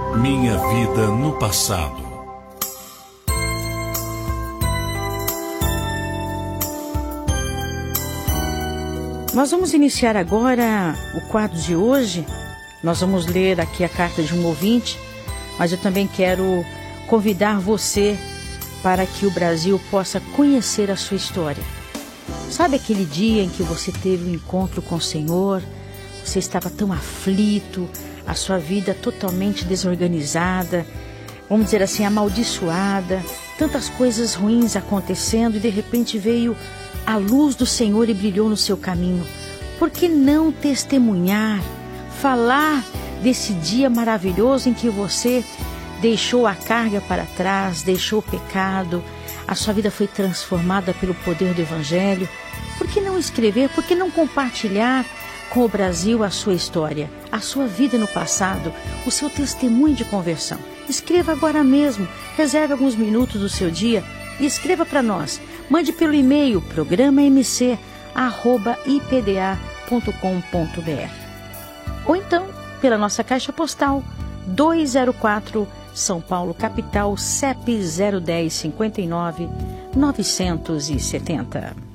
Minha vida no passado. Nós vamos iniciar agora o quadro de hoje. Nós vamos ler aqui a carta de um ouvinte, mas eu também quero convidar você para que o Brasil possa conhecer a sua história. Sabe aquele dia em que você teve um encontro com o Senhor? Você estava tão aflito, a sua vida totalmente desorganizada, vamos dizer assim, amaldiçoada, tantas coisas ruins acontecendo e de repente veio a luz do Senhor e brilhou no seu caminho. Por que não testemunhar, falar desse dia maravilhoso em que você deixou a carga para trás, deixou o pecado, a sua vida foi transformada pelo poder do Evangelho? Por que não escrever, por que não compartilhar com o Brasil a sua história, a sua vida no passado, o seu testemunho de conversão? Escreva agora mesmo, reserve alguns minutos do seu dia e escreva para nós. Mande pelo e-mail programamc@ipda.com.br ou então pela nossa caixa postal 204 São Paulo, capital, CEP 010 59 970.